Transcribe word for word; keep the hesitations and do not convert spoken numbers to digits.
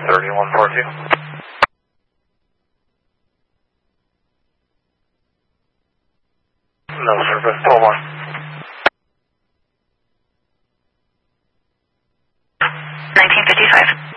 thirty-one forty-two. No service, twelve one. nineteen fifty-five.